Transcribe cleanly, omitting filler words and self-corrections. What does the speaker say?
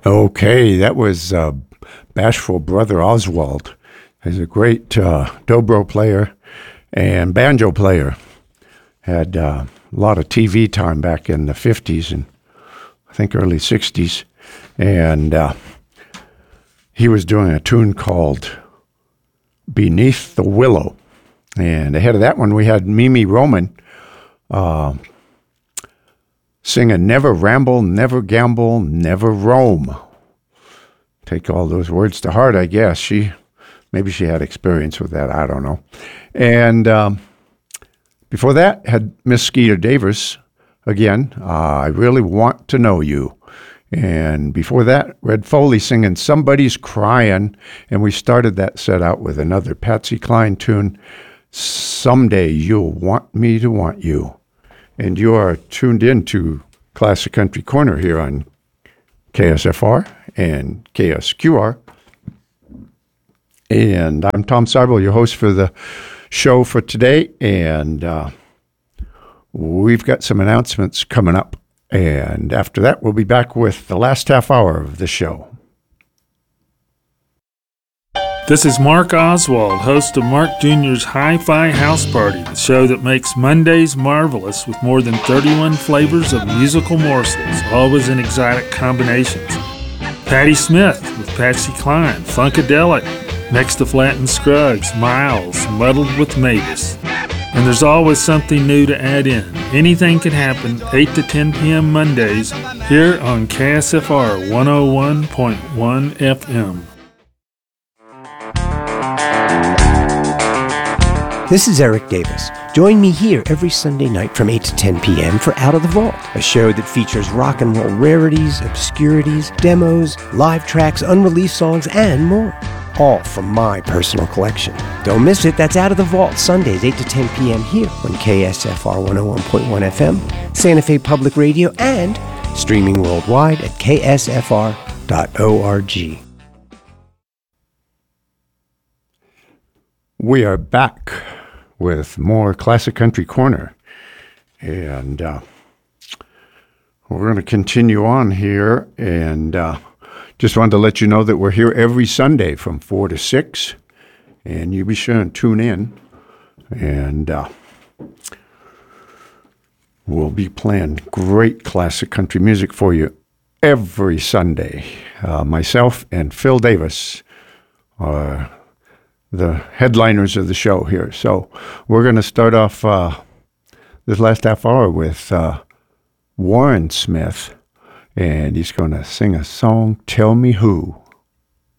Okay, that was Bashful Brother Oswald. He's a great dobro player and banjo player. Had a lot of TV time back in the 50s and I think early 60s. And he was doing a tune called Beneath the Willow. And ahead of that one, we had Mimi Roman singing Never Ramble, Never Gamble, Never Roam. Take all those words to heart, I guess. Maybe she had experience with that. I don't know. And before that, had Miss Skeeter Davis again. I Really Want to Know You. And before that, Red Foley singing Somebody's Crying. And we started that set out with another Patsy Cline tune, Someday You'll Want Me to Want You. And you are tuned in to Classic Country Corner here on KSFR and KSQR. And I'm Tom Seibel, your host for the show for today. And we've got some announcements coming up. And after that, we'll be back with the last half hour of the show. This is Mark Oswald, host of Mark Jr.'s Hi-Fi House Party, the show that makes Mondays marvelous with more than 31 flavors of musical morsels, always in exotic combinations. Patti Smith with Patsy Cline, Funkadelic, next to Flatt and Scruggs, Miles, Muddled with Mavis. And there's always something new to add in. Anything can happen, 8 to 10 p.m. Mondays, here on KSFR 101.1 FM. This is Eric Davis. Join me here every Sunday night from 8 to 10 p.m. for Out of the Vault, a show that features rock and roll rarities, obscurities, demos, live tracks, unreleased songs, and more. All from my personal collection. Don't miss it. That's Out of the Vault, Sundays, 8 to 10 p.m. here on KSFR 101.1 FM, Santa Fe Public Radio, and streaming worldwide at ksfr.org. We are back with more Classic Country Corner. And we're going to continue on here. And just wanted to let you know that we're here every Sunday from 4 to 6. And you be sure and tune in. And we'll be playing great classic country music for you every Sunday. Myself and Phil Davis are the headliners of the show here. So we're going to start off this last half hour with Warren Smith, and he's going to sing a song, Tell Me Who.